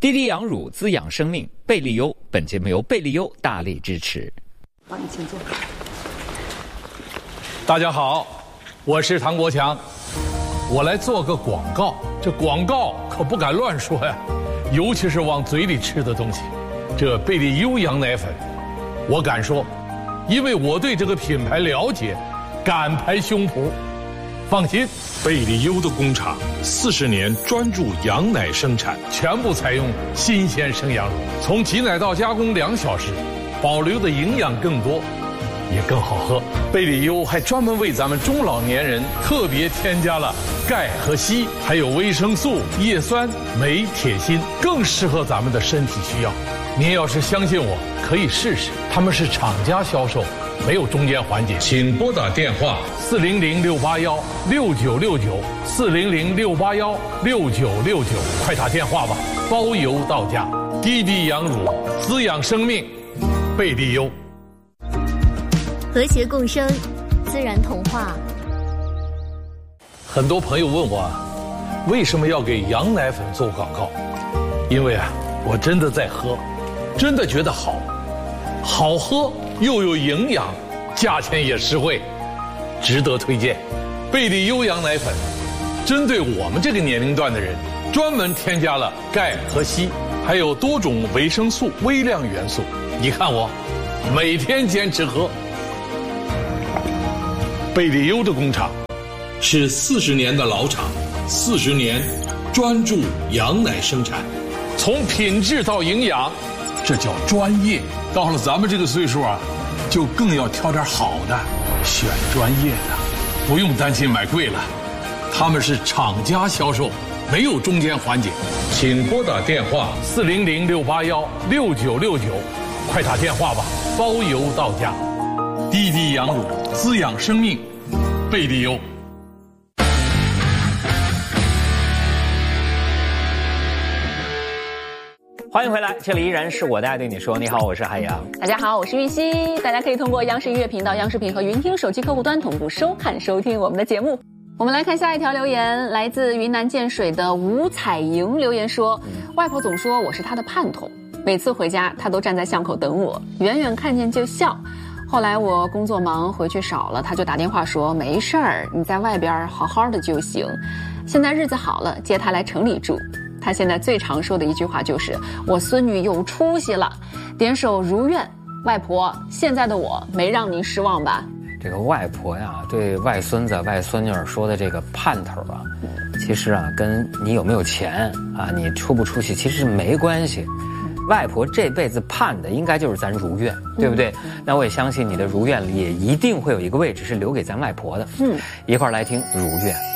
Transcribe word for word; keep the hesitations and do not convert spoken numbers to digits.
滴滴羊乳滋养生命，贝利优。本节目由贝利优大力支持。 帮你请坐。 大家好，我是唐国强，我来做个广告。这广告可不敢乱说呀，尤其是往嘴里吃的东西。这贝利优羊奶粉，我敢说，因为我对这个品牌了解，敢拍胸脯。放心， 贝利优的工厂四十年专注羊奶生产， 全部采用新鲜生羊乳，从挤奶到加工两小时，保留的营养更多，也更好喝。贝利优还专门为咱们中老年人特别添加了钙和硒，还有维生素、叶酸、镁、铁、锌，更适合咱们的身体需要。您要是相信我，可以试试，他们是厂家销售，没有中间环节。 请拨打电话四零零六八幺六九六九四零零六八幺六九六九，快打电话吧，包邮到家。滴滴羊乳滋养生命，贝利优。 和谐共生，自然童话。 很多朋友问我啊，为什么要给羊奶粉做广告？因为啊，我真的在喝，真的觉得好，好喝又有营养，价钱也实惠，值得推荐。贝利优羊奶粉针对我们这个年龄段的人，专门添加了钙和硒，还有多种维生素、微量元素。你看我每天坚持喝。贝利优的工厂是四十年的老厂，四十年专注羊奶生产， 从品质到营养，这叫专业。到了咱们这个岁数啊，就更要挑点好的，选专业的，不用担心买贵了。他们是厂家销售，没有中间环节。 请拨打电话四零零六八幺六九六九，快打电话吧，包邮到家。滴滴羊乳滋养生命，贝利优。 欢迎回来，这里依然是我的爱对你说。你好，我是海洋。 大家好，我是玉溪。大家可以通过央视音乐频道、央视频和云听手机客户端同步收看收听我们的节目。我们来看下一条留言，来自云南建水的吴彩莹留言说，外婆总说我是她的盼头，每次回家她都站在巷口等我，远远看见就笑。后来我工作忙回去少了，她就打电话说没事儿，你在外边好好的就行。现在日子好了，接她来城里住。她现在最常说的一句话就是我孙女有出息了，点首如愿。外婆，现在的我没让您失望吧？ 这个外婆呀，对外孙子外孙女儿说的这个盼头啊，其实啊跟你有没有钱啊，你出不出息其实没关系。外婆这辈子盼的应该就是咱如愿，对不对？嗯、那我也相信你的如愿里也一定会有一个位置是留给咱外婆的。嗯，一块儿来听如愿。